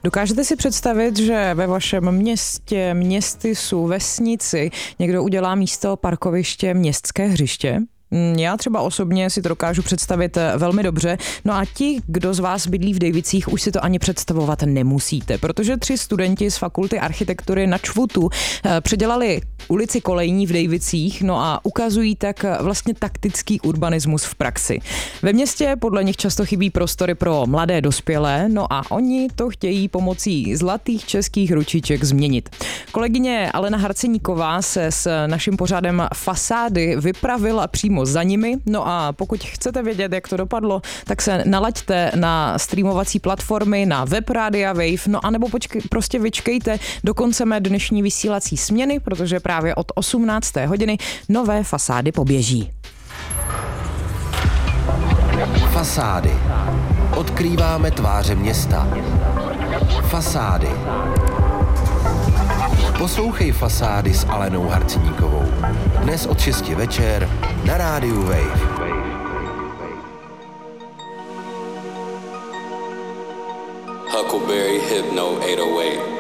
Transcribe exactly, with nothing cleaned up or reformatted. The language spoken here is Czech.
Dokážete si představit, že ve vašem městě, městysu, vesnici někdo udělá místo parkoviště městské hřiště? Já třeba osobně si to dokážu představit velmi dobře. No a ti, kdo z vás bydlí v Dejvicích, už si to ani představovat nemusíte, protože tři studenti z fakulty architektury na ČVUTu předělali ulici Kolejní v Dejvicích, no a ukazují tak vlastně taktický urbanismus v praxi. Ve městě podle nich často chybí prostory pro mladé dospělé, no a oni to chtějí pomocí zlatých českých ručiček změnit. Kolegyně Alena Harceníková se s naším pořadem Fasády vypravila přímo za nimi. No a pokud chcete vědět, jak to dopadlo, tak se nalaďte na streamovací platformy, na web Rádia Wave, no a nebo počkej, prostě vyčkejte do konce mé dnešní vysílací směny, protože právě od osmnácté hodiny nové Fasády poběží. Fasády. Odkrýváme tváře města. Fasády. Poslouchej Fasády s Alenou Harceníkovou. Dnes od šesti večer na Rádiu Wave. Huckleberry Hypno eight oh eight.